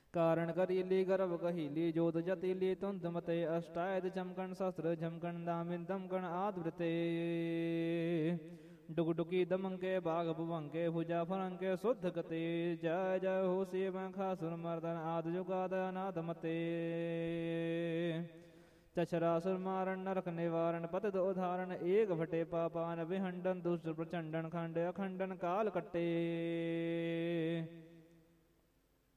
ਕਾਰਣ ਕਰੀਲੀ ਗਰਭ ਕਹੀਲੀ ਜੋਤ ਜਤੀਲੀ ਤੁੰਦ ਮਤੇ ਅਸ਼ਟਾਇਦ ਚਮਕਣ ਸ਼ਸਤਰ ਝਮਕਣ ਦਾਮਿਨ ਦਮਕਣ ਆਦ ਵ੍ਰਿਤੇ ਡੁਗਡੁਕੀ ਦਮੰਕੇ ਬਾਗ ਭੁਵੰਕੇ ਭੁਜਾ ਫਰੰਕੇ ਸੁਧ ਕਤੇ ਜੈ ਜੈ ਹੋ ਸਿਵ ਖਾਸੁਰ ਮਰਦਨ ਆਦ ਜੁਗਾਦ ਅਨਾਦ ਮਤੇ ਚਛਰਾਸੁਰ ਮਾਰਨ ਨਰਕ ਨਿਵਾਰਨ ਪਤਿਤ ਉਧਾਰਨ ਏਕ ਭਟੇ ਪਾਪਾਨ ਵਿਹੰਡਨ ਦੁਸ਼ਟ ਪ੍ਰਚੰਡਨ ਖੰਡ ਅਖੰਡਨ ਕਾਲ ਕੱਟੇ